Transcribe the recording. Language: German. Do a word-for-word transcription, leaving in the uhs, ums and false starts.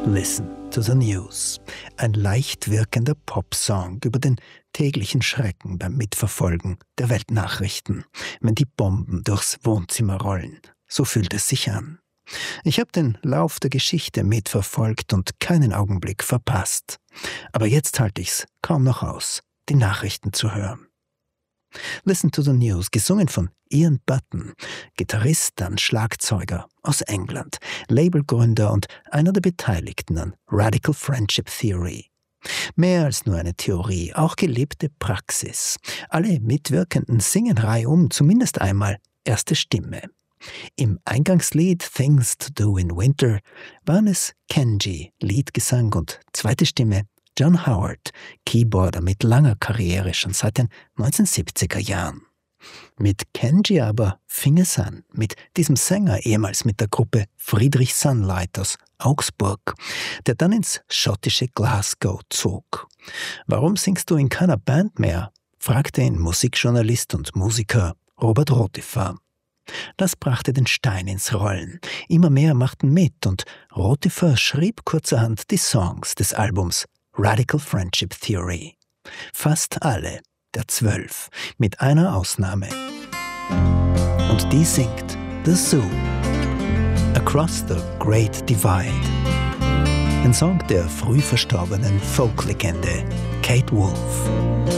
Listen to the News. Ein leicht wirkender Popsong über den täglichen Schrecken beim Mitverfolgen der Weltnachrichten, wenn die Bomben durchs Wohnzimmer rollen. So fühlt es sich an. Ich habe den Lauf der Geschichte mitverfolgt und keinen Augenblick verpasst. Aber jetzt halte ich's kaum noch aus, die Nachrichten zu hören. Listen to the News, gesungen von Ian Button, Gitarrist, dann Schlagzeuger aus England, Labelgründer und einer der Beteiligten an Radical Friendship Theory. Mehr als nur eine Theorie, auch gelebte Praxis. Alle Mitwirkenden singen reihum zumindest einmal erste Stimme. Im Eingangslied Things to Do in Winter waren es Kenji, Leadgesang und zweite Stimme John Howard, Keyboarder mit langer Karriere schon seit den neunzehnhundertsiebziger Jahren. Mit Kenji aber fing es an, mit diesem Sänger, ehemals mit der Gruppe Friedrich Sunlight aus Augsburg, der dann ins schottische Glasgow zog. »Warum singst du in keiner Band mehr?« fragte ihn Musikjournalist und Musiker Robert Rotifer. Das brachte den Stein ins Rollen. Immer mehr machten mit und Rotifer schrieb kurzerhand die Songs des Albums Radical Friendship Theory. Fast alle der zwölf, mit einer Ausnahme. Und die singt The Zoo, Across the Great Divide. Ein Song der früh verstorbenen Folk-Legende Kate Wolf.